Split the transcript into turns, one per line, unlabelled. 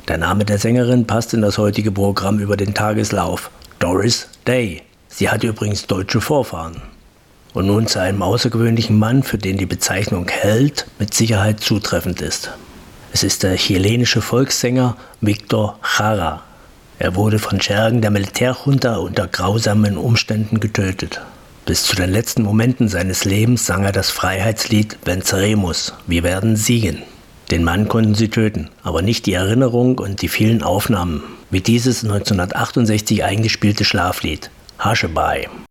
Der Name der Sängerin passt in das heutige Programm über den Tageslauf: Doris Day. Sie hat übrigens deutsche Vorfahren. Und nun zu einem außergewöhnlichen Mann, für den die Bezeichnung Held mit Sicherheit zutreffend ist. Es ist der chilenische Volkssänger Víctor Jara. Er wurde von Schergen der Militärjunta unter grausamen Umständen getötet. Bis zu den letzten Momenten seines Lebens sang er das Freiheitslied Venceremos, wir werden siegen. Den Mann konnten sie töten, aber nicht die Erinnerung und die vielen Aufnahmen, wie dieses 1968 eingespielte Schlaflied Hush-a-bye.